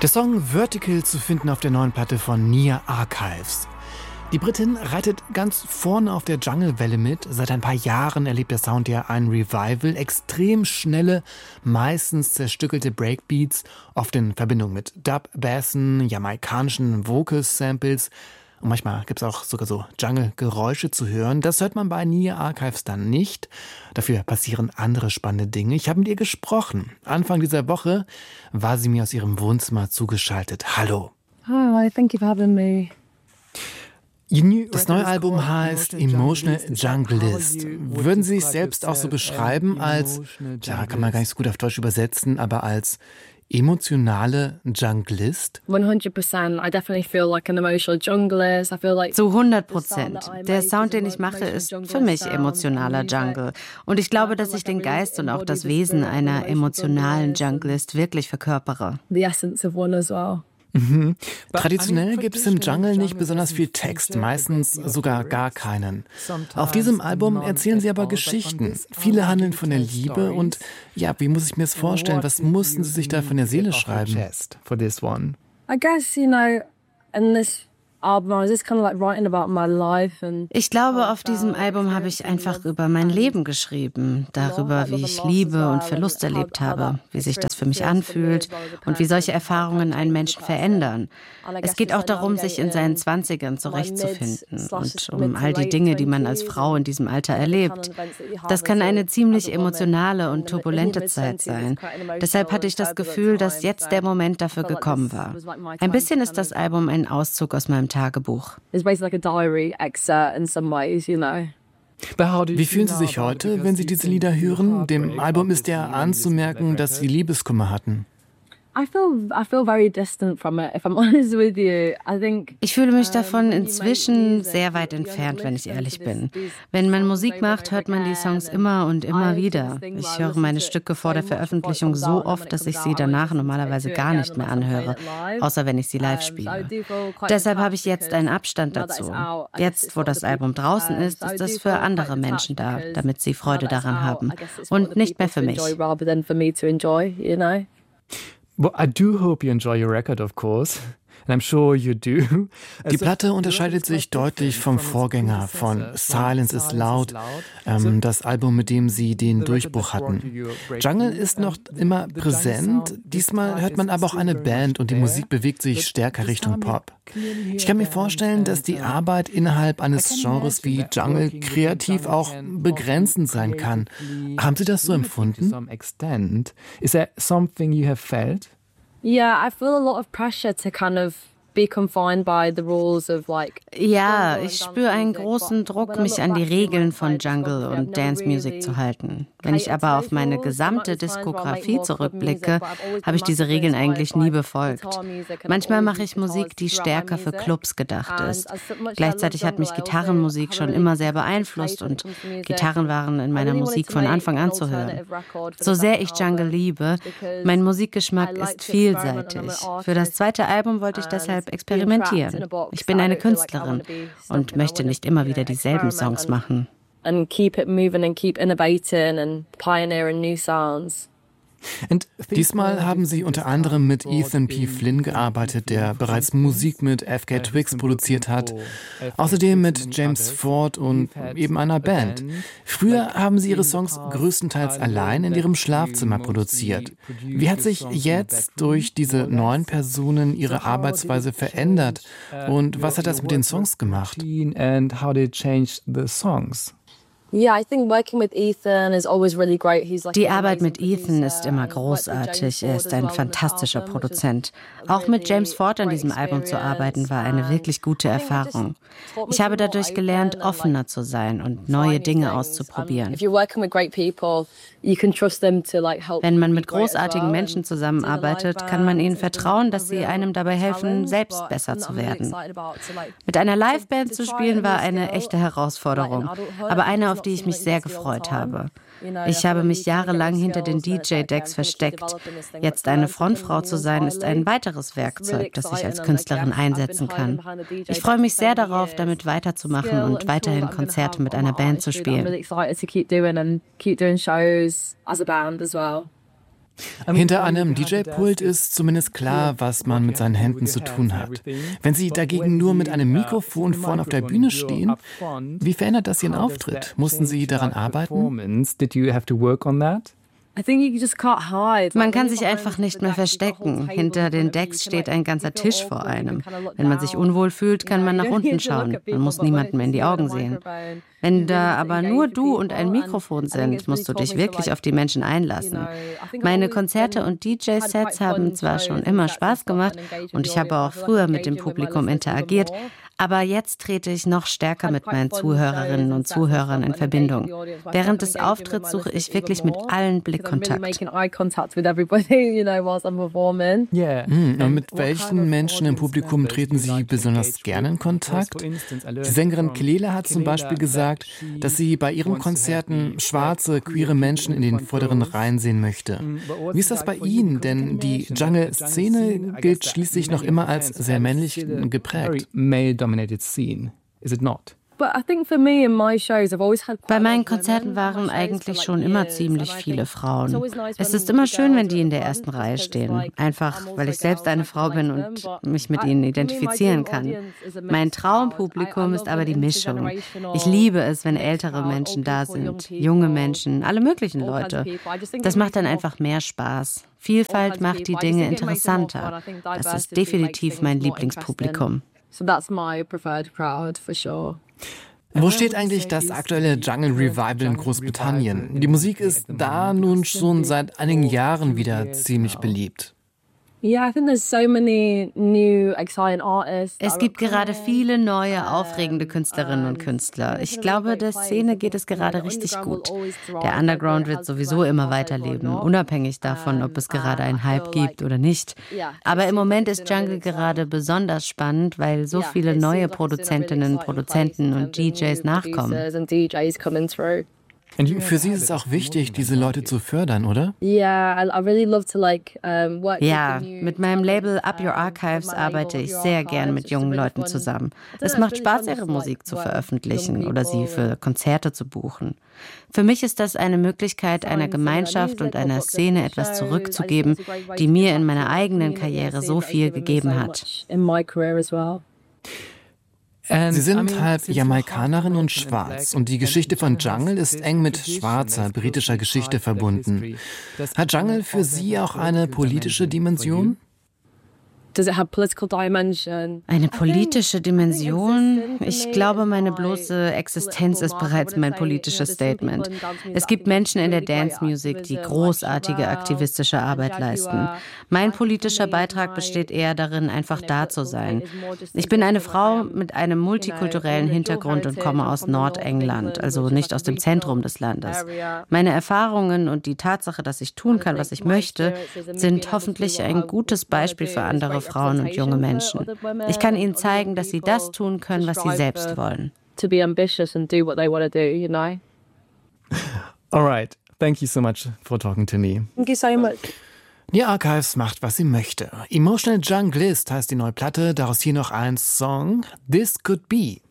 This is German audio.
Der Song Vertical zu finden auf der neuen Platte von Nia Archives. Die Britin reitet ganz vorne auf der Jungle-Welle mit. Seit ein paar Jahren erlebt der Sound ja ein Revival. Extrem schnelle, meistens zerstückelte Breakbeats, oft in Verbindung mit Dub-Bassen, jamaikanischen Vocal-Samples. Und manchmal gibt es auch sogar so Jungle-Geräusche zu hören. Das hört man bei Nia Archives dann nicht. Dafür passieren andere spannende Dinge. Ich habe mit ihr gesprochen. Anfang dieser Woche war sie mir aus ihrem Wohnzimmer zugeschaltet. Hallo. Hi, thank you for having me. Das neue Album heißt Emotional Junglist. Würden Sie sich selbst auch so beschreiben als, ja, kann man gar nicht so gut auf Deutsch übersetzen, aber als emotionale Junglist? 100%. I definitely feel like an emotional junglist. I feel like Zu 100%. Der Sound, den ich mache, ist für mich emotionaler Jungle. Und ich glaube, dass ich den Geist und auch das Wesen einer emotionalen Junglist wirklich verkörpere. the essence of one as well. Traditionell gibt es im Jungle nicht besonders viel Text, meistens sogar gar keinen. Auf diesem Album erzählen sie aber Geschichten. Viele handeln von der Liebe und ja, wie muss ich mir das vorstellen? Was mussten sie sich da von der Seele schreiben? I guess, in this album, I was just kind of like writing about my life and Ich glaube, auf diesem Album habe ich einfach über mein Leben geschrieben, darüber, wie ich Liebe und Verlust erlebt habe, wie sich das für mich anfühlt und wie solche Erfahrungen einen Menschen verändern. Es geht auch darum, sich in seinen 20ern zurechtzufinden und um all die Dinge, die man als Frau in diesem Alter erlebt. Das kann eine ziemlich emotionale und turbulente Zeit sein. Deshalb hatte ich das Gefühl, dass jetzt der Moment dafür gekommen war. Ein bisschen ist das Album ein Auszug aus meinem Tagebuch. it's basically like a diary excerpt in some ways, Wie fühlen Sie sich heute, wenn Sie diese Lieder hören? Dem Album ist ja anzumerken, dass Sie Liebeskummer hatten. I feel very distant from it, if I'm honest with you. I think Ich fühle mich davon inzwischen sehr weit entfernt, wenn ich ehrlich bin. Wenn man Musik macht, hört man die Songs immer und immer wieder. Ich höre meine Stücke vor der Veröffentlichung so oft, dass ich sie danach normalerweise gar nicht mehr anhöre, außer wenn ich sie live spiele. Deshalb habe ich jetzt einen Abstand dazu. Jetzt, wo das Album draußen ist es für andere Menschen da, damit sie Freude daran haben und nicht mehr für mich. rather than for me to enjoy, Well, I do hope you enjoy your record, of course. And I'm sure you do. Die Platte unterscheidet sich deutlich vom Vorgänger von Silence is Loud, das Album, mit dem sie den Durchbruch hatten. Jungle ist noch immer präsent, diesmal hört man aber auch eine Band und die Musik bewegt sich stärker Richtung Pop. Ich kann mir vorstellen, dass die Arbeit innerhalb eines Genres wie Jungle kreativ auch begrenzend sein kann. Haben Sie das so empfunden? To some extent. Is there something you have felt? Yeah, I feel a lot of pressure to kind of be confined by the rules of like. Ja, ich spüre einen großen Druck, mich an die Regeln von Jungle und Dance Music zu halten. Wenn ich aber auf meine gesamte Diskografie zurückblicke, habe ich diese Regeln eigentlich nie befolgt. Manchmal mache ich Musik, die stärker für Clubs gedacht ist. Gleichzeitig hat mich Gitarrenmusik schon immer sehr beeinflusst und Gitarren waren in meiner Musik von Anfang an zu hören. So sehr ich Jungle liebe, mein Musikgeschmack ist vielseitig. Für das zweite Album wollte ich deshalb experimentieren. Ich bin eine Künstlerin und möchte nicht immer wieder dieselben Songs machen. And keep it moving and keep innovating and pioneering new sounds. Diesmal haben sie unter anderem mit Ethan P. Flynn gearbeitet, der bereits Musik mit FK Twigs produziert hat. Außerdem mit James Ford und eben einer Band. Früher haben sie ihre Songs größtenteils allein in ihrem Schlafzimmer produziert. Wie hat sich jetzt durch diese neuen Personen ihre Arbeitsweise verändert? Und was hat das mit den Songs gemacht? And how they changed the songs? Yeah, I think working with Ethan is always really great. He's like Die Arbeit mit Ethan ist immer großartig. Er ist ein fantastischer Produzent. Auch mit James Ford an diesem Album zu arbeiten, war eine wirklich gute Erfahrung. Ich habe dadurch gelernt, offener zu sein und neue Dinge auszuprobieren. Wenn man mit großartigen Menschen zusammenarbeitet, kann man ihnen vertrauen, dass sie einem dabei helfen, selbst besser zu werden. Mit einer Liveband zu spielen war eine echte Herausforderung, aber eine, auf die ich mich sehr gefreut habe. Ich habe mich jahrelang hinter den DJ-Decks versteckt. Jetzt eine Frontfrau zu sein, ist ein weiteres Werkzeug, das ich als Künstlerin einsetzen kann. Ich freue mich sehr darauf, damit weiterzumachen und weiterhin Konzerte mit einer Band zu spielen. Hinter einem DJ-Pult ist zumindest klar, was man mit seinen Händen zu tun hat. Wenn Sie dagegen nur mit einem Mikrofon vorne auf der Bühne stehen, wie verändert das Ihren Auftritt? Mussten Sie daran arbeiten? Man kann sich einfach nicht mehr verstecken. Hinter den Decks steht ein ganzer Tisch vor einem. Wenn man sich unwohl fühlt, kann man nach unten schauen. Man muss niemandem in die Augen sehen. Wenn da aber nur du und ein Mikrofon sind, musst du dich wirklich auf die Menschen einlassen. Meine Konzerte und DJ-Sets haben zwar schon immer Spaß gemacht und ich habe auch früher mit dem Publikum interagiert, aber jetzt trete ich noch stärker mit meinen Zuhörerinnen und Zuhörern in Verbindung. Während des Auftritts suche ich wirklich mit allen Blickkontakt. Und mit welchen Menschen im Publikum treten Sie besonders gerne in Kontakt? Die Sängerin Kelela hat zum Beispiel gesagt, dass sie bei ihren Konzerten schwarze, queere Menschen in den vorderen Reihen sehen möchte. Wie ist das bei Ihnen? Denn die Jungle-Szene gilt schließlich noch immer als sehr männlich geprägt. Is it not? Bei meinen Konzerten waren eigentlich schon immer ziemlich viele Frauen. Es ist immer schön, wenn die in der ersten Reihe stehen. Einfach, weil ich selbst eine Frau bin und mich mit ihnen identifizieren kann. Mein Traumpublikum ist aber die Mischung. Ich liebe es, wenn ältere Menschen da sind, junge Menschen, alle möglichen Leute. Das macht dann einfach mehr Spaß. Vielfalt macht die Dinge interessanter. Das ist definitiv mein Lieblingspublikum. So that's my preferred crowd, for sure. Wo steht eigentlich das aktuelle Jungle Revival in Großbritannien? Die Musik ist da nun schon seit einigen Jahren wieder ziemlich beliebt. Es gibt gerade viele neue, aufregende Künstlerinnen und Künstler. Ich glaube, der Szene geht es gerade richtig gut. Der Underground wird sowieso immer weiterleben, unabhängig davon, ob es gerade einen Hype gibt oder nicht. Aber im Moment ist Jungle gerade besonders spannend, weil so viele neue Produzentinnen, Produzenten und DJs nachkommen. Für Sie ist es auch wichtig, diese Leute zu fördern, oder? Ja, mit meinem Label Up Your Archives arbeite ich sehr gern mit jungen Leuten zusammen. Es macht Spaß, ihre Musik zu veröffentlichen oder sie für Konzerte zu buchen. Für mich ist das eine Möglichkeit, einer Gemeinschaft und einer Szene etwas zurückzugeben, die mir in meiner eigenen Karriere so viel gegeben hat. Sie sind halb Jamaikanerin und schwarz und die Geschichte von Jungle ist eng mit schwarzer britischer Geschichte verbunden. Hat Jungle für Sie auch eine politische Dimension? Eine politische Dimension? Ich glaube, meine bloße Existenz ist bereits mein politisches Statement. Es gibt Menschen in der Dance Music, die großartige aktivistische Arbeit leisten. Mein politischer Beitrag besteht eher darin, einfach da zu sein. Ich bin eine Frau mit einem multikulturellen Hintergrund und komme aus Nordengland, also nicht aus dem Zentrum des Landes. Meine Erfahrungen und die Tatsache, dass ich tun kann, was ich möchte, sind hoffentlich ein gutes Beispiel für andere Frauen und junge Menschen. Ich kann ihnen zeigen, dass sie das tun können, was sie selbst wollen. All right. Thank you so much for talking to me. Thank you so much. Nia Archives macht, was sie möchte. Emotional Junglist heißt die neue Platte, daraus hier noch ein Song, This Could Be.